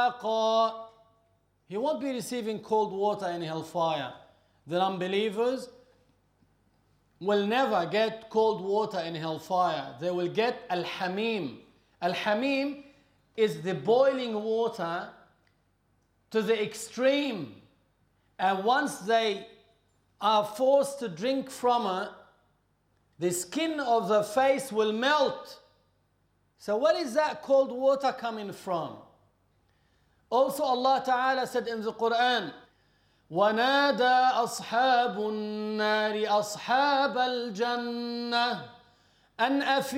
مِرْفَاقًا. He won't be receiving cold water in hellfire. The unbelievers will never get cold water in hellfire. They will get al-hamim. Al-hamim is the boiling water to the extreme. And once they are forced to drink from it, the skin of the face will melt. So where is that cold water coming from? Also Allah Ta'ala said in the Quran, وَنَادَى أَصْحَابُ النَّارِ أَصْحَابَ الْجَنَّةِ أَنْ